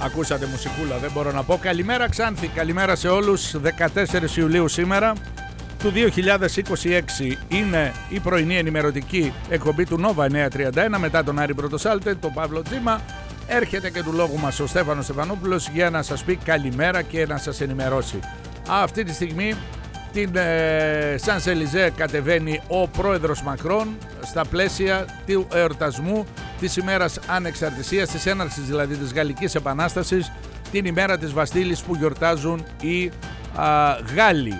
Ακούσατε μουσικούλα, δεν μπορώ να πω. Καλημέρα Ξάνθη, καλημέρα σε όλους. 14 Ιουλίου σήμερα του 2026 είναι η πρωινή ενημερωτική εκπομπή του Nova 931 μετά τον Άρη Πρωτοσάλτε, τον Παύλο Τζίμα. Έρχεται και του λόγου μας ο Στέφανος Στεφανόπουλος για να σας πει καλημέρα και να σας ενημερώσει. Αυτή τη στιγμή την Σανσελιζέ κατεβαίνει ο πρόεδρος Μακρόν στα πλαίσια του εορτασμού της ημέρας ανεξαρτησίας, της έναρξης δηλαδή της Γαλλικής Επανάστασης, την ημέρα της Βαστίλης που γιορτάζουν οι Γάλλοι.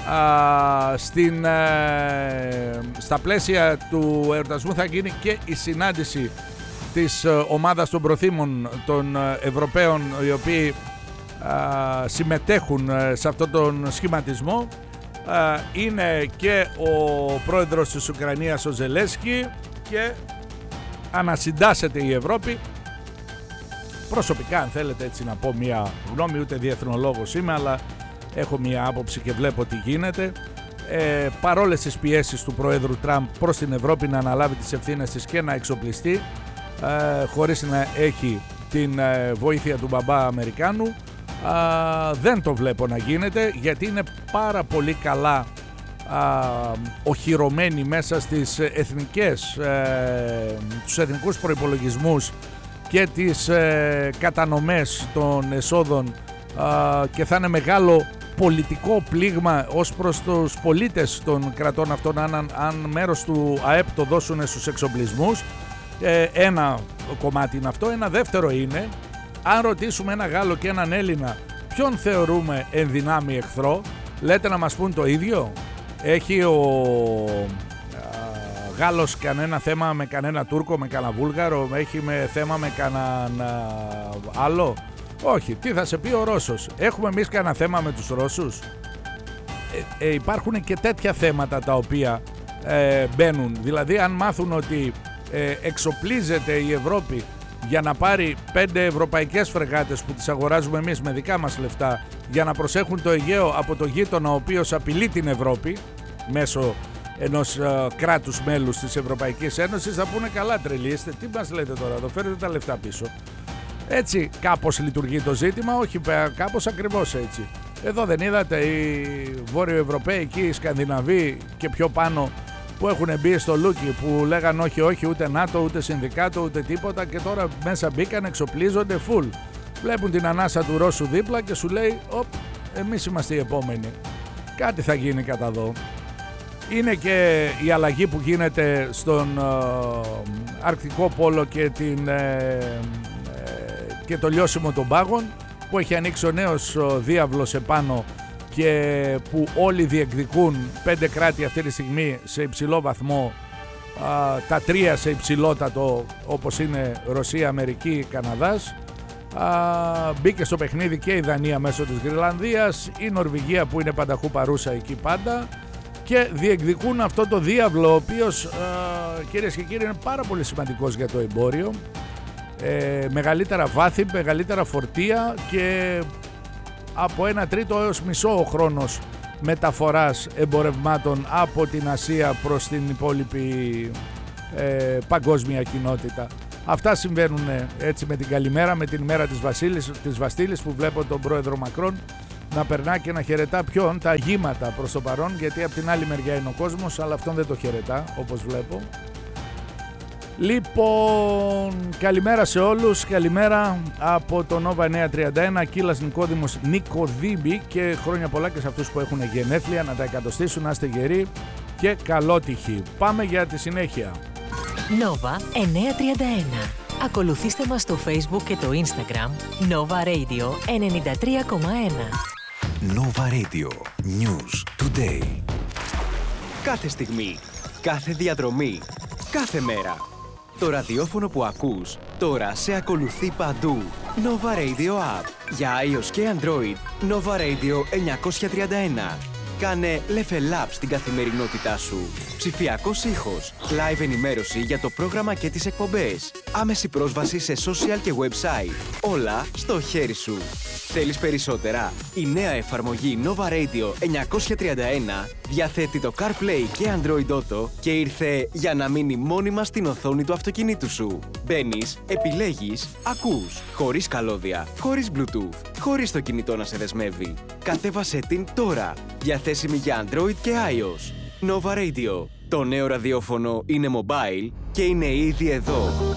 Στα πλαίσια του εορτασμού θα γίνει και η συνάντηση της ομάδας των προθήμων των Ευρωπαίων οι οποίοι συμμετέχουν σε αυτόν τον σχηματισμό. Είναι και ο πρόεδρος της Ουκρανίας ο Ζελένσκι και ανασυντάσσεται η Ευρώπη. Προσωπικά, αν θέλετε έτσι να πω μια γνώμη, ούτε διεθνολόγος είμαι, αλλά έχω μια άποψη και βλέπω τι γίνεται. Παρόλες τις πιέσεις του Προέδρου Τραμπ προς την Ευρώπη να αναλάβει τις ευθύνες της και να εξοπλιστεί, χωρίς να έχει την βοήθεια του μπαμπά Αμερικάνου, δεν το βλέπω να γίνεται, γιατί είναι πάρα πολύ καλά οχυρωμένοι μέσα στις τους εθνικούς προϋπολογισμούς και τις κατανομές των εσόδων, και θα είναι μεγάλο πολιτικό πλήγμα ως προς τους πολίτες των κρατών αυτών αν μέρος του ΑΕΠ το δώσουν στους εξοπλισμούς. Ένα κομμάτι είναι αυτό. Ένα δεύτερο είναι, αν ρωτήσουμε ένα Γάλλο και έναν Έλληνα ποιον θεωρούμε ενδυνάμει εχθρό, λέτε να μας πούν το ίδιο? Έχει ο Γάλλος κανένα θέμα με κανένα Τούρκο, με κανένα Βούλγαρο? Έχει θέμα με κανέναν άλλο? Όχι. Τι θα σε πει ο Ρώσος? Έχουμε εμείς κανένα θέμα με τους Ρώσους? Υπάρχουν και τέτοια θέματα τα οποία μπαίνουν. Δηλαδή αν μάθουν ότι εξοπλίζεται η Ευρώπη για να πάρει 5 ευρωπαϊκές φρεγάτες που τις αγοράζουμε εμείς με δικά μας λεφτά για να προσέχουν το Αιγαίο από το γείτονα ο οποίος απειλεί την Ευρώπη μέσω ενός κράτους μέλους της Ευρωπαϊκής Ένωσης, θα πούνε καλά, τρελοί είστε, τι μας λέτε τώρα εδώ, φέρετε τα λεφτά πίσω. Έτσι κάπως λειτουργεί το ζήτημα, όχι κάπως ακριβώς έτσι. Εδώ δεν είδατε οι Βόρειο Ευρωπαίοι, εκεί οι Σκανδιναβοί και πιο πάνω που έχουν μπει στο Λούκι, που λέγαν όχι ούτε ΝΑΤΟ ούτε συνδικάτο ούτε τίποτα, και τώρα μέσα μπήκαν, εξοπλίζονται full. Βλέπουν την ανάσα του Ρώσου δίπλα και σου λέει εμείς είμαστε οι επόμενοι. Κάτι θα γίνει κατά εδώ. Είναι και η αλλαγή που γίνεται στον Αρκτικό Πόλο και το λιώσιμο των πάγων, που έχει ανοίξει ο νέος διάβλος επάνω και που όλοι διεκδικούν 5 κράτη αυτή τη στιγμή σε υψηλό βαθμό, τα 3 σε υψηλότατο όπως είναι Ρωσία, Αμερική, Καναδάς. Μπήκε στο παιχνίδι και η Δανία μέσω της Γρυλανδίας, η Νορβηγία που είναι πανταχού παρούσα εκεί πάντα, και διεκδικούν αυτό το διάβλο ο οποίος κυρίες και κύριοι είναι πάρα πολύ σημαντικός για το εμπόριο. Μεγαλύτερα βάθη, μεγαλύτερα φορτία και από 1/3 έως μισό ο χρόνος μεταφοράς εμπορευμάτων από την Ασία προς την υπόλοιπη παγκόσμια κοινότητα. Αυτά συμβαίνουν έτσι με την καλημέρα, με την ημέρα της Βαστίλης που βλέπω τον πρόεδρο Μακρόν να περνά και να χαιρετά τα αγήματα προς το παρόν, γιατί από την άλλη μεριά είναι ο κόσμος, αλλά αυτόν δεν το χαιρετά όπως βλέπω. Λοιπόν, καλημέρα σε όλους, καλημέρα από το Nova 931, Κύλας Νικόδημος Νικοδήμη, και χρόνια πολλά και σε αυτούς που έχουν γενέθλια, να τα εκατοστήσουν, να είστε γεροί και καλότυχοι. Πάμε για τη συνέχεια. Nova 931. Ακολουθήστε μας στο Facebook και το Instagram Nova Radio 93,1. Nova Radio News Today. Κάθε στιγμή, κάθε διαδρομή, κάθε μέρα. Το ραδιόφωνο που ακούς τώρα σε ακολουθεί παντού. Nova Radio App. Για iOS και Android, Nova Radio 931. Κάνε level up στην καθημερινότητά σου. Ψηφιακός ήχος, live ενημέρωση για το πρόγραμμα και τις εκπομπές, άμεση πρόσβαση σε social και website. Όλα στο χέρι σου. Θέλεις περισσότερα? Η νέα εφαρμογή Nova Radio 931 διαθέτει το CarPlay και Android Auto και ήρθε για να μείνει μόνιμα στην οθόνη του αυτοκινήτου σου. Μπαίνεις, επιλέγεις, ακούς, χωρίς καλώδια, χωρίς Bluetooth, χωρίς το κινητό να σε δεσμεύει. Κατέβασε την τώρα, διαθέσιμη για Android και iOS. Nova Radio. Το νέο ραδιόφωνο είναι mobile και είναι ήδη εδώ.